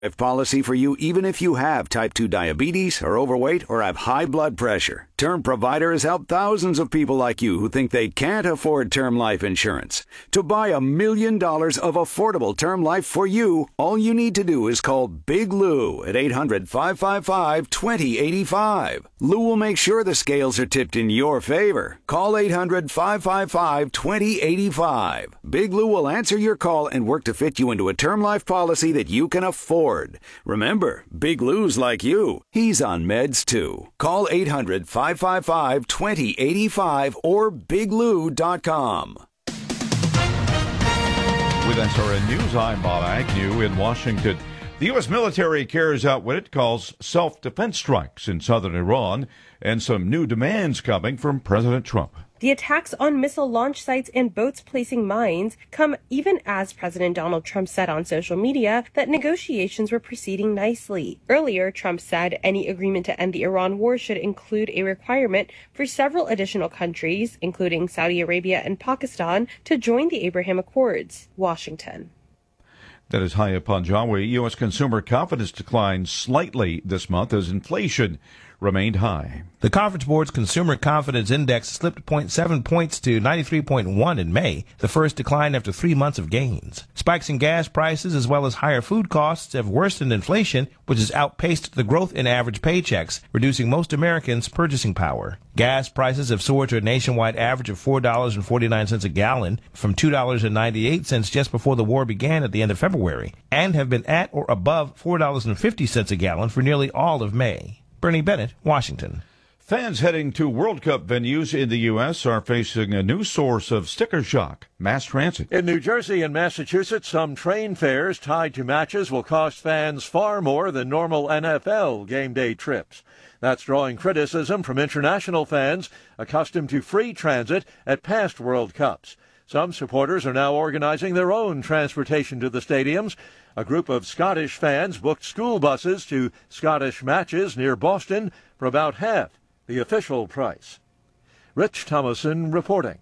Policy for you even if you have type 2 diabetes, are overweight, or have high blood pressure. Term Provider has helped thousands of people like you who think they can't afford term life insurance. To buy $1 million of affordable term life for you, all you need to do is call Big Lou at 800-555-2085. Lou will make sure the scales are tipped in your favor. Call 800-555-2085. Big Lou will answer your call and work to fit you into a term life policy that you can afford. Remember, Big Lou's like you. He's on meds too. Call 800-555-2085 or biglou.com. With SRN News, I'm Bob Agnew in Washington. The U.S. military carries out what it calls self-defense strikes in southern Iran, and some new demands coming from President Trump. The attacks on missile launch sites and boats placing mines come even as President Donald Trump said on social media that negotiations were proceeding nicely. Earlier, Trump said any agreement to end the Iran war should include a requirement for several additional countries, including Saudi Arabia and Pakistan, to join the Abraham Accords. Washington. That is Haya Panjawi. U.S. consumer confidence declined slightly this month as inflation remained high. The Conference Board's Consumer Confidence Index slipped 0.7 points to 93.1 in May, the first decline after 3 months of gains. Spikes in gas prices as well as higher food costs have worsened inflation, which has outpaced the growth in average paychecks, reducing most Americans' purchasing power. Gas prices have soared to a nationwide average of $4.49 a gallon from $2.98 just before the war began at the end of February, and have been at or above $4.50 a gallon for nearly all of May. Bernie Bennett, Washington. Fans heading to World Cup venues in the U.S. are facing a new source of sticker shock, mass transit. In New Jersey and Massachusetts, some train fares tied to matches will cost fans far more than normal NFL game day trips. That's drawing criticism from international fans accustomed to free transit at past World Cups. Some supporters are now organizing their own transportation to the stadiums. A group of Scottish fans booked school buses to Scottish matches near Boston for about half the official price. Rich Thomason reporting.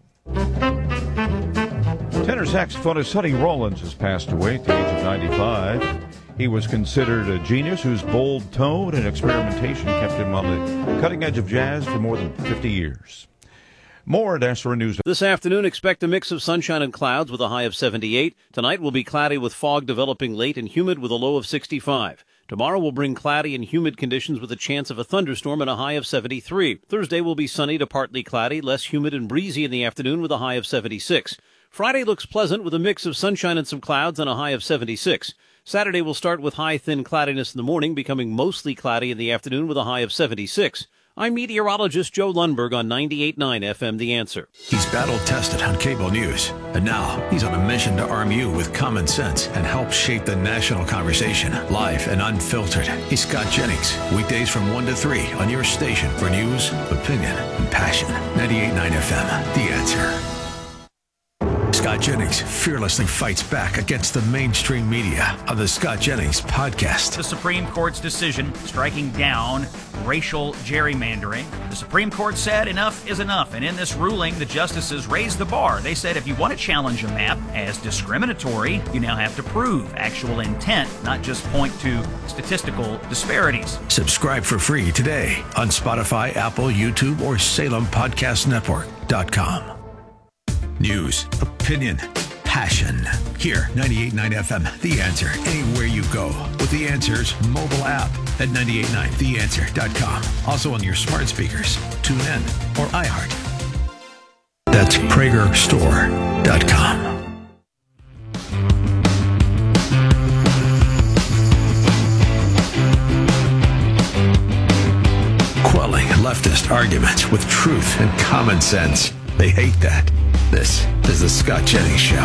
Tenor saxophonist Sonny Rollins has passed away at the age of 95. He was considered a genius whose bold tone and experimentation kept him on the cutting edge of jazz for more than 50 years. More at SRN News. This afternoon, expect a mix of sunshine and clouds with a high of 78. Tonight will be cloudy with fog developing late and humid with a low of 65. Tomorrow will bring cloudy and humid conditions with a chance of a thunderstorm and a high of 73. Thursday will be sunny to partly cloudy, less humid and breezy in the afternoon with a high of 76. Friday looks pleasant with a mix of sunshine and some clouds and a high of 76. Saturday will start with high thin cloudiness in the morning, becoming mostly cloudy in the afternoon with a high of 76. I'm meteorologist Joe Lundberg on 98.9 FM The Answer. He's battle-tested on cable news, and now he's on a mission to arm you with common sense and help shape the national conversation, live and unfiltered. He's Scott Jennings, weekdays from 1 to 3 on your station for news, opinion, and passion. 98.9 FM The Answer. Scott Jennings fearlessly fights back against the mainstream media on the Scott Jennings Podcast. The Supreme Court's decision striking down racial gerrymandering. The Supreme Court said enough is enough, and in this ruling, the justices raised the bar. They said if you want to challenge a map as discriminatory, you now have to prove actual intent, not just point to statistical disparities. Subscribe for free today on Spotify, Apple, YouTube, or SalemPodcastNetwork.com. News, opinion, passion. Here, 98.9 FM, The Answer. Anywhere you go with The Answer's mobile app at 98.9theanswer.com. Also on your smart speakers, tune in, or iHeart. That's PragerStore.com. Quelling leftist arguments with truth and common sense. They hate that. This is the Scott Jennings Show.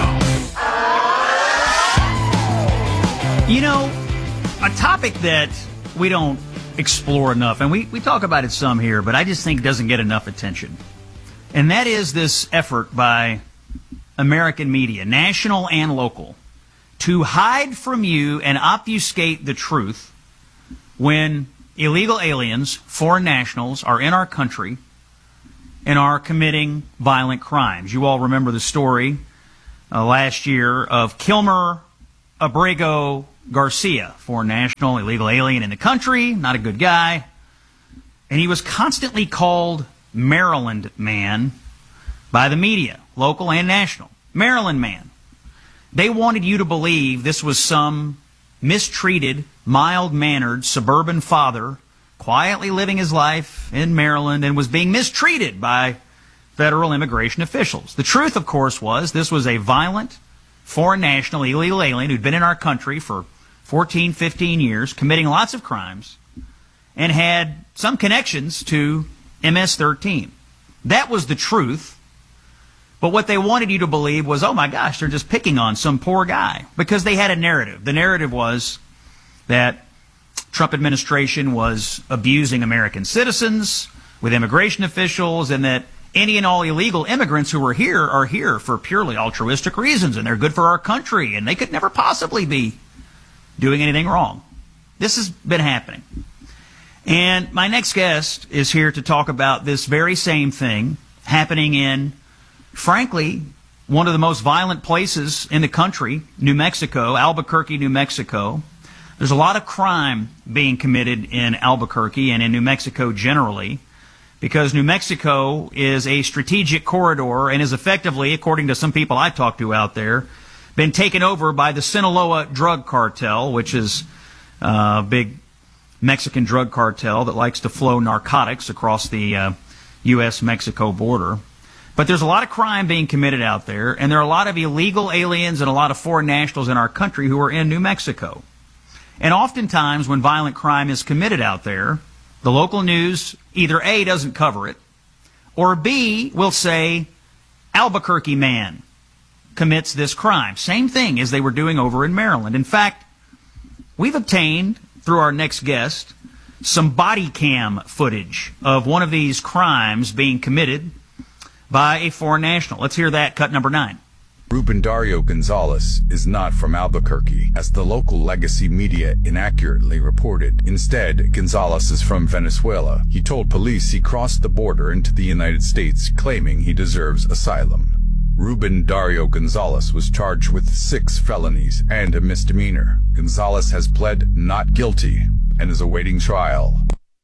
You know, a topic that we don't explore enough, and we talk about it some here, but I just think doesn't get enough attention. And that is this effort by American media, national and local, to hide from you and obfuscate the truth when illegal aliens, foreign nationals, are in our country and are committing violent crimes. You all remember the story last year of Kilmer Abrego Garcia, foreign national, illegal alien in the country, not a good guy. And he was constantly called Maryland man by the media, local and national. Maryland man. They wanted you to believe this was some mistreated, mild-mannered suburban father quietly living his life in Maryland and was being mistreated by federal immigration officials. The truth, of course, was this was a violent, foreign national, illegal alien who'd been in our country for 14, 15 years, committing lots of crimes, and had some connections to MS-13. That was the truth. But what they wanted you to believe was, oh my gosh, they're just picking on some poor guy. Because they had a narrative. The narrative was that Trump administration was abusing American citizens with immigration officials, and that any and all illegal immigrants who are here for purely altruistic reasons, and they're good for our country, and they could never possibly be doing anything wrong. This has been happening. And my next guest is here to talk about this very same thing happening in, frankly, one of the most violent places in the country, New Mexico, Albuquerque, New Mexico. There's a lot of crime being committed in Albuquerque and in New Mexico generally, because New Mexico is a strategic corridor and is effectively, according to some people I talked to out there, been taken over by the Sinaloa drug cartel, which is a big Mexican drug cartel that likes to flow narcotics across the U.S.-Mexico border. But there's a lot of crime being committed out there, and there are a lot of illegal aliens and a lot of foreign nationals in our country who are in New Mexico. And oftentimes when violent crime is committed out there, the local news either A, doesn't cover it, or B, will say, Albuquerque man commits this crime. Same thing as they were doing over in Maryland. In fact, we've obtained, through our next guest, some body cam footage of one of these crimes being committed by a foreign national. Let's hear that, cut number 9. Ruben Dario Gonzalez is not from Albuquerque, as the local legacy media inaccurately reported. Instead, Gonzalez is from Venezuela. He told police he crossed the border into the United States, claiming he deserves asylum. Ruben Dario Gonzalez was charged with 6 felonies and a misdemeanor. Gonzalez has pled not guilty and is awaiting trial.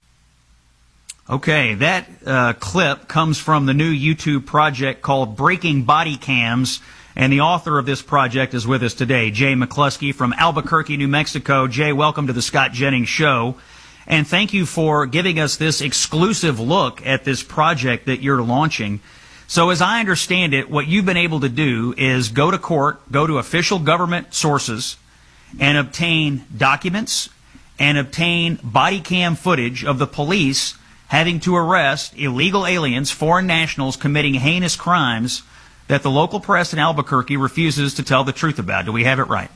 Okay, that clip comes from the new YouTube project called Breaking Body Cams, and the author of this project is with us today, Jay McCluskey from Albuquerque, New Mexico. Jay, welcome to the Scott Jennings Show, and thank you for giving us this exclusive look at this project that you're launching. So as I understand it, what you've been able to do is go to court, go to official government sources, and obtain documents and obtain body cam footage of the police having to arrest illegal aliens, foreign nationals committing heinous crimes that the local press in Albuquerque refuses to tell the truth about. Do we have it right?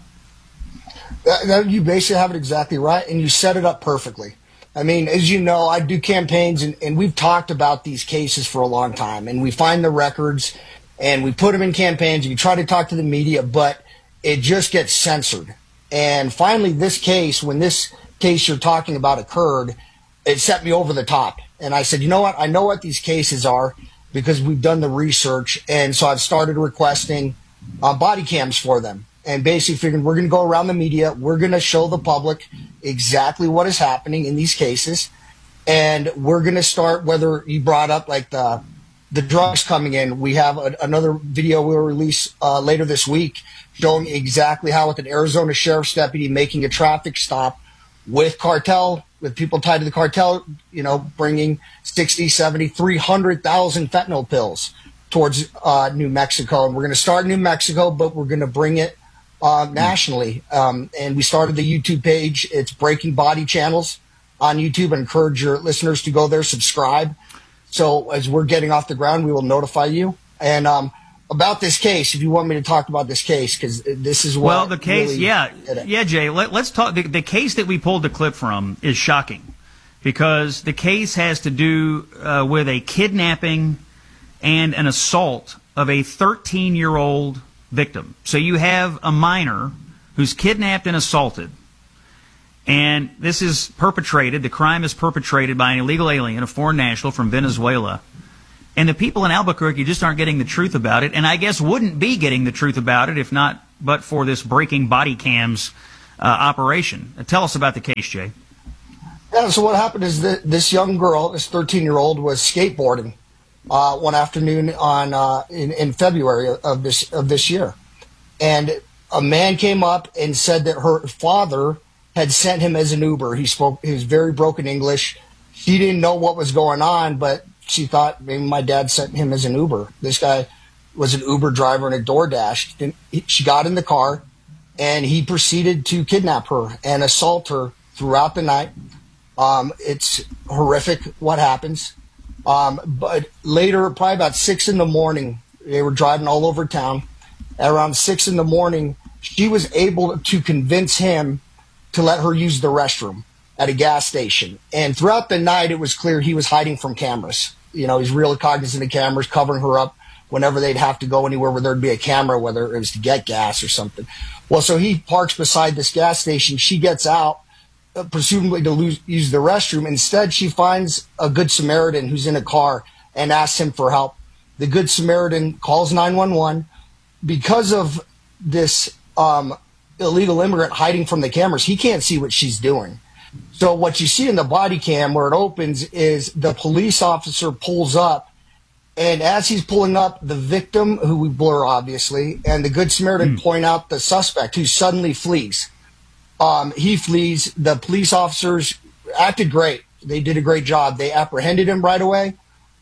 You basically have it exactly right, and you set it up perfectly. I mean, as you know, I do campaigns, and we've talked about these cases for a long time, and we find the records, and we put them in campaigns. You try to talk to the media, but it just gets censored. And finally, this case, when this case you're talking about occurred, it set me over the top. And I said, you know what? I know what these cases are because we've done the research. And so I've started requesting body cams for them. And basically figured we're going to go around the media. We're going to show the public exactly what is happening in these cases. And we're going to start, whether you brought up like the drugs coming in. We have another video we'll release later this week showing exactly how with an Arizona sheriff's deputy making a traffic stop with people tied to the cartel, bringing 60, 70, 300,000 fentanyl pills towards New Mexico. And we're going to start in New Mexico, but we're going to bring it nationally. And we started the YouTube page. It's Breaking Body Channels on YouTube. I encourage your listeners to go there, subscribe. So as we're getting off the ground, we will notify you. And about this case, if you want me to talk about this case, because this is what. Well, the case, really Jay. Let's talk. The case that we pulled the clip from is shocking, because the case has to do with a kidnapping and an assault of a 13-year-old victim. So you have a minor who's kidnapped and assaulted, and this is perpetrated. The crime is perpetrated by an illegal alien, a foreign national from Venezuela. And the people in Albuquerque just aren't getting the truth about it, and I guess wouldn't be getting the truth about it if not but for this Breaking Body Cams operation. Tell us about the case, Jay. Yeah, so what happened is that this young girl, this 13-year-old, was skateboarding one afternoon in February of this year, and a man came up and said that her father had sent him as an Uber. He was very broken English. She didn't know what was going on, but she thought maybe my dad sent him as an Uber. This guy was an Uber driver and a DoorDash. And she got in the car, and he proceeded to kidnap her and assault her throughout the night. It's horrific what happens. But later, probably about 6 in the morning, they were driving all over town. At around 6 in the morning, she was able to convince him to let her use the restroom at a gas station. And throughout the night, it was clear he was hiding from cameras. You know, he's really cognizant of cameras, covering her up whenever they'd have to go anywhere where there'd be a camera, whether it was to get gas or something. Well, so he parks beside this gas station. She gets out, presumably to use the restroom. Instead, she finds a Good Samaritan who's in a car and asks him for help. The Good Samaritan calls 911. Because of this illegal immigrant hiding from the cameras, he can't see what she's doing. So what you see in the body cam where it opens is the police officer pulls up, and as he's pulling up, the victim, who we blur obviously, and the Good Samaritan point out the suspect, who suddenly flees. He flees. The police officers acted great. They did a great job. They apprehended him right away.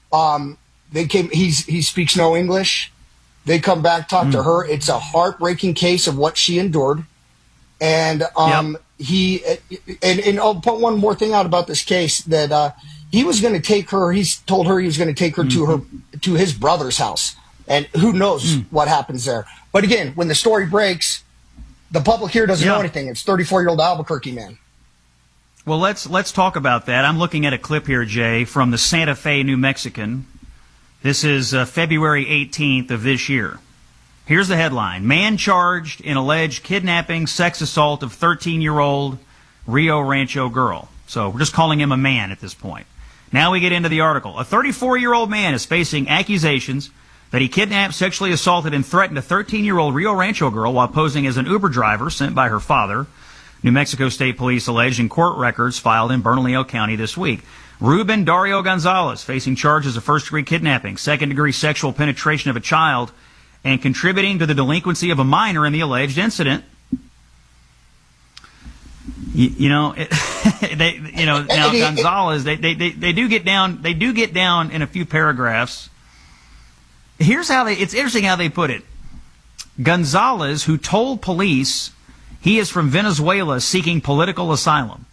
He speaks no English. They come back, talk to her. It's a heartbreaking case of what she endured. And I'll put one more thing out about this case, that he was going to take her. He's told her he was going to take her to his brother's house, and who knows what happens there. But again, when the story breaks, the public here doesn't know anything. It's 34-year-old Albuquerque man. Well, let's talk about that. I'm looking at a clip here, Jay, from the Santa Fe New Mexican. This is February 18th of this year. Here's the headline: Man charged in alleged kidnapping, sex assault of 13-year-old Rio Rancho girl. So we're just calling him a man at this point. Now we get into the article. A 34-year-old man is facing accusations that he kidnapped, sexually assaulted, and threatened a 13-year-old Rio Rancho girl while posing as an Uber driver sent by her father. New Mexico State Police alleged in court records filed in Bernalillo County this week. Ruben Dario Gonzalez facing charges of first-degree kidnapping, second-degree sexual penetration of a child, and contributing to the delinquency of a minor in the alleged incident. Now Gonzalez, they do get down in a few paragraphs. It's interesting how they put it. Gonzalez, who told police he is from Venezuela seeking political asylum.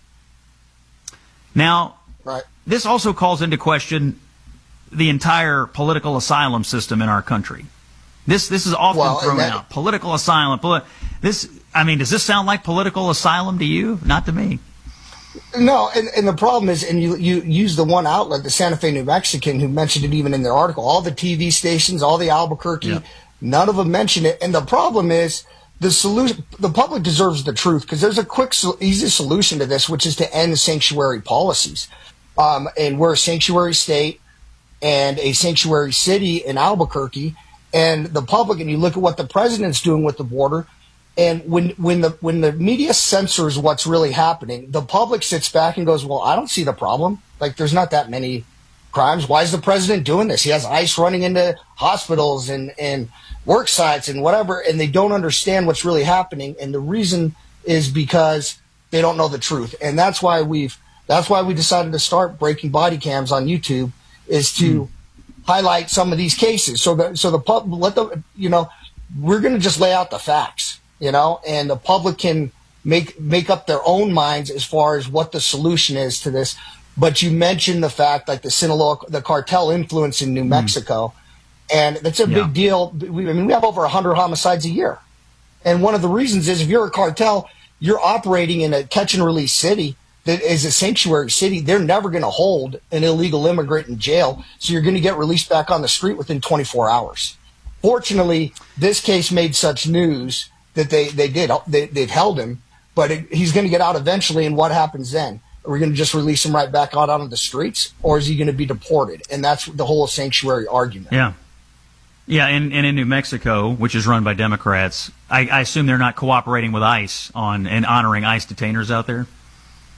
Now, right. This also calls into question the entire political asylum system in our country. This is often thrown out. Political asylum. Does this sound like political asylum to you? Not to me. No, and the problem is, and you use the one outlet, the Santa Fe New Mexican, who mentioned it even in their article. All the TV stations, all the Albuquerque, none of them mention it. And the problem is, the public deserves the truth, because there's a quick, easy solution to this, which is to end sanctuary policies. And we're a sanctuary state and a sanctuary city in Albuquerque, and the public, and you look at what the president's doing with the border, and when the media censors what's really happening, the public sits back and goes, well, I don't see the problem. Like, there's not that many crimes. Why is the president doing this? He has ICE running into hospitals and work sites and whatever, and they don't understand what's really happening. And the reason is because they don't know the truth. And that's why we decided to start breaking body cams on YouTube, is to highlight some of these cases. So the public, we're going to just lay out the facts, and the public can make up their own minds as far as what the solution is to this. But you mentioned the fact, like the Sinaloa, the cartel influence in New Mexico, and that's a big deal. We have over 100 homicides a year. And one of the reasons is, if you're a cartel, you're operating in a catch and release city that is a sanctuary city. They're never going to hold an illegal immigrant in jail, so you're going to get released back on the street within 24 hours. Fortunately, this case made such news that they've held him, but he's going to get out eventually, and what happens then? Are we going to just release him right back out onto the streets, or is he going to be deported? And that's the whole sanctuary argument. Yeah. Yeah, and in New Mexico, which is run by Democrats, I assume they're not cooperating with ICE on and honoring ICE detainers out there?